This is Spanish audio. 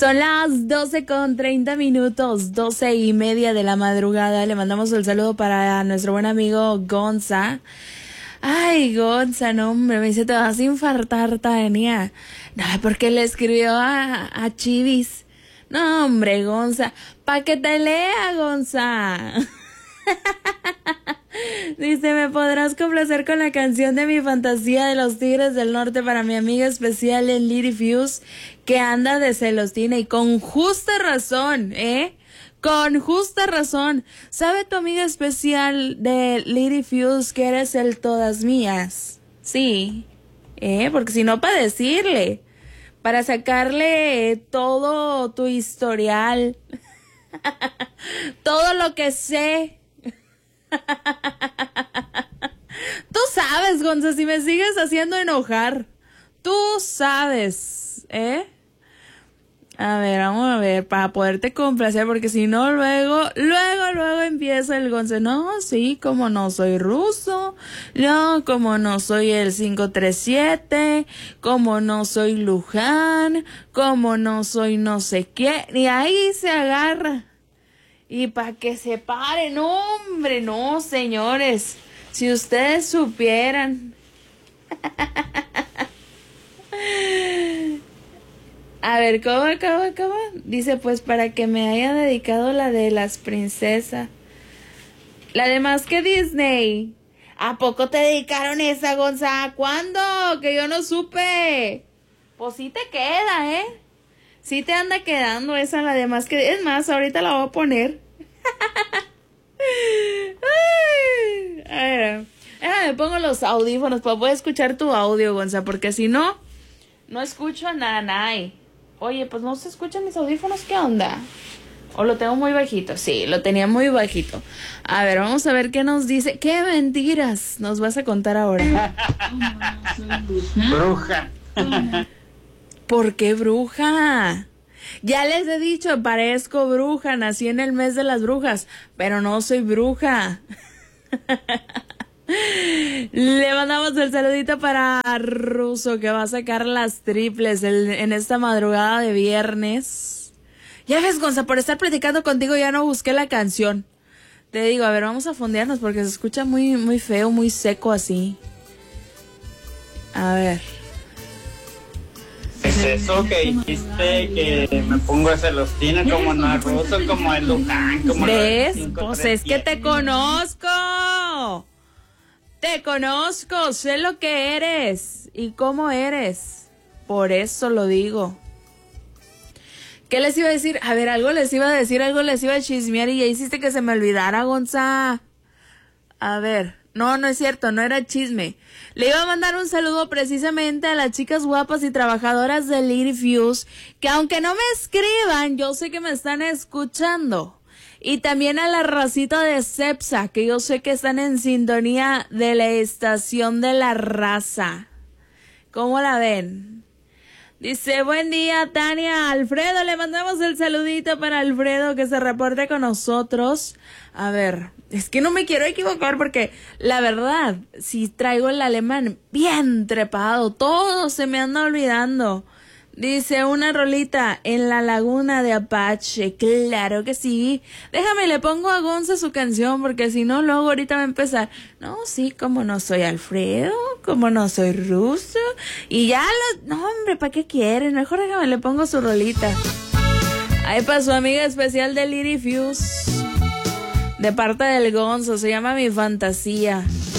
Son las 12:30, 12:30 de la madrugada. Le mandamos el saludo para nuestro buen amigo Gonza. Ay, Gonza, no, hombre, me dice, te vas a infartar, Tania. No, porque le escribió a Chivis. No, hombre, Gonza, pa' que te lea, Gonza. Dice, ¿me podrás complacer con la canción de mi fantasía de los Tigres del Norte para mi amiga especial en Lady Fuse, que anda de celostina y con justa razón, Con justa razón. ¿Sabe tu amiga especial de Lady Fuse que eres el todas mías? Sí, porque si no, para decirle, para sacarle todo tu historial, todo lo que sé. Tú sabes, Gonza, si me sigues haciendo enojar. Tú sabes, A ver, vamos a ver, para poderte complacer, porque si no, luego empieza el Gonza. No, sí, como no soy ruso, no, como no soy el 537, como no soy Luján, como no soy no sé qué, y ahí se agarra. Y para que se paren, hombre, no, señores, si ustedes supieran. A ver, ¿cómo? Dice, pues para que me haya dedicado la de las princesas. La de Más que Disney. ¿A poco te dedicaron esa, Gonza? ¿Cuándo? Que yo no supe. Pues sí te queda, Sí te anda quedando esa, la de Más que... Es más, ahorita la voy a poner. Ay, a ver, déjame, pongo los audífonos para poder escuchar tu audio, Gonza, porque si no, no escucho nada. Oye, pues no se escuchan mis audífonos, ¿qué onda? ¿O lo tengo muy bajito? Sí, lo tenía muy bajito. A ver, vamos a ver qué nos dice. ¿Qué mentiras nos vas a contar ahora? Bruja. ¿Por qué bruja? Ya les he dicho, parezco bruja, nací en el mes de las brujas, pero no soy bruja. Le mandamos el saludito para Ruso, que va a sacar las triples en esta madrugada de viernes. Ya ves, Gonza, por estar platicando contigo ya no busqué la canción. Te digo, a ver, vamos a fondearnos porque se escucha muy, muy feo, muy seco así. A ver. ¿Es eso que dijiste que me pongo celostina como no es ruso, como el Luján, como ¿ves? Pues es que te conozco. Te conozco, sé lo que eres y cómo eres. Por eso lo digo. ¿Qué les iba a decir? A ver, algo les iba a chismear y ya hiciste que se me olvidara, Gonza. A ver, no es cierto, no era chisme. Le iba a mandar un saludo precisamente a las chicas guapas y trabajadoras de Lady Fuse, que aunque no me escriban, yo sé que me están escuchando. Y también a la racita de Cepsa, que yo sé que están en sintonía de la estación de la raza. ¿Cómo la ven? Dice, buen día, Tania. Alfredo, le mandamos el saludito para Alfredo que se reporte con nosotros. A ver, es que no me quiero equivocar porque la verdad, si traigo el alemán bien trepado, todo se me anda olvidando. Dice, una rolita en la laguna de Apache. Claro que sí. Déjame, le pongo a Gonza su canción, porque si no, luego ahorita va a empezar. No, sí, como no soy Alfredo, como no soy ruso. Y ya no, hombre, ¿para qué quieren? Mejor déjame, le pongo su rolita. Ahí para su amiga especial de Lady Fuse, de parte del Gonzo, se llama Mi Fantasía.